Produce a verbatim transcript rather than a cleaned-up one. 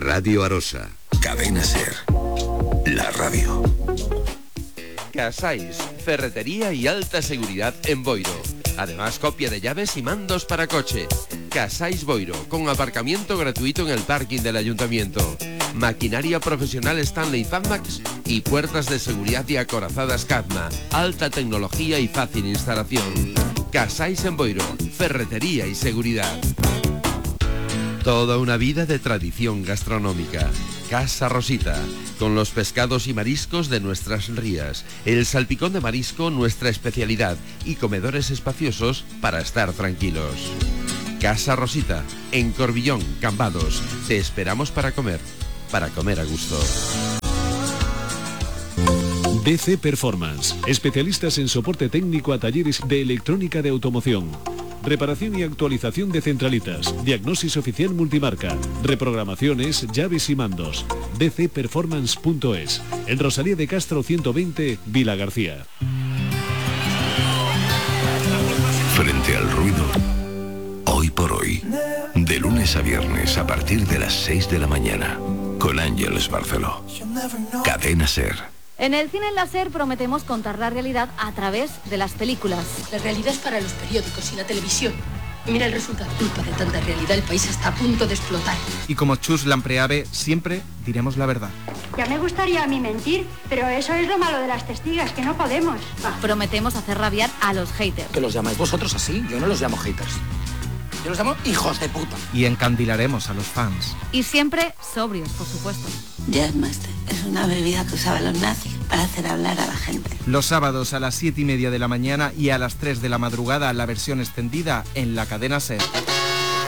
Radio Arosa. Cadena Ser. La radio. Casais, ferretería y alta seguridad en Boiro. Además, copia de llaves y mandos para coche. Casais Boiro, con aparcamiento gratuito en el parking del ayuntamiento. Maquinaria profesional Stanley Fadmax y puertas de seguridad y acorazadas Cadma. Alta tecnología y fácil instalación. Casais en Boiro, ferretería y seguridad. Toda una vida de tradición gastronómica. Casa Rosita, con los pescados y mariscos de nuestras rías, el salpicón de marisco nuestra especialidad y comedores espaciosos para estar tranquilos. Casa Rosita, en Corbillón, Cambados. Te esperamos para comer, para comer a gusto. D C Performance, especialistas en soporte técnico a talleres de electrónica de automoción. Reparación y actualización de centralitas, diagnosis oficial multimarca, reprogramaciones, llaves y mandos. d c performance punto es, en Rosalía de Castro ciento veinte, Vila García. Frente al ruido, hoy por hoy, de lunes a viernes a partir de las seis de la mañana, con Ángeles Barceló. Cadena Ser. En el cine láser prometemos contar la realidad a través de las películas. La realidad es para los periódicos y la televisión. Y mira el resultado. Culpa de tanta realidad, el país está a punto de explotar. Y como Chus Lampreave, siempre diremos la verdad. Ya me gustaría a mí mentir, pero eso es lo malo de las testigas, que no podemos. Ah. Prometemos hacer rabiar a los haters. ¿Que los llamáis vosotros así? Yo no los llamo haters. Yo los llamo hijos de puta. Y encandilaremos a los fans. Y siempre sobrios, por supuesto. Jazzmaster es una bebida que usaban los nazis para hacer hablar a la gente. Los sábados a las siete y media de la mañana y a las tres de la madrugada la versión extendida en la Cadena Ser.